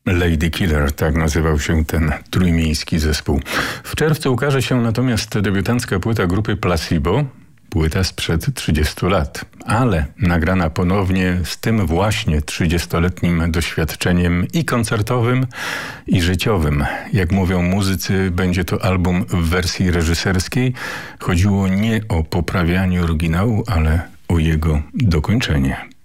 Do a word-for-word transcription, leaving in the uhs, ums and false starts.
Lady Killer, tak nazywał się ten trójmiejski zespół. W czerwcu ukaże się natomiast debiutancka płyta grupy Placebo, płyta sprzed trzydziestu lat, ale nagrana ponownie z tym właśnie trzydziestoletnim doświadczeniem i koncertowym, i życiowym. Jak mówią muzycy, będzie to album w wersji reżyserskiej. Chodziło nie o poprawianie oryginału, ale o jego dokończenie.